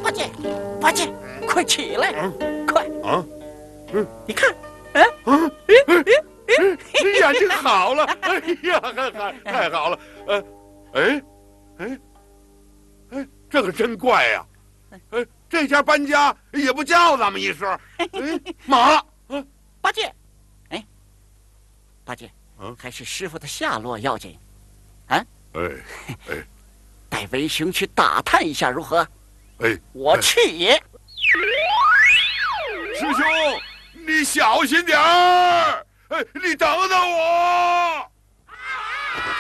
八戒，八戒，快起来！快！你看， 眼睛好了！哎呀，太好了！这可真怪呀！这家搬家也不叫咱们一声。马， 八戒，八戒，还是师傅的下落要紧。带为兄去打探一下如何？我去也。 师兄，你小心点儿！你等等我。